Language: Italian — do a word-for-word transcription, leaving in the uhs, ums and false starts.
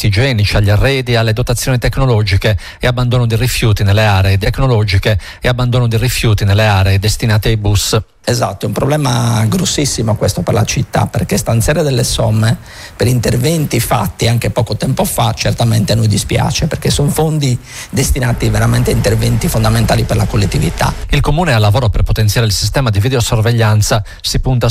servizi igienici, agli arredi, alle dotazioni tecnologiche e abbandono di rifiuti nelle aree tecnologiche e abbandono di rifiuti nelle aree destinate ai bus. Esatto, è un problema grossissimo questo per la città, perché stanziare delle somme per interventi fatti anche poco tempo fa certamente a noi dispiace, perché sono fondi destinati veramente a interventi fondamentali per la collettività. Il Comune è al lavoro per potenziare il sistema di videosorveglianza, si punta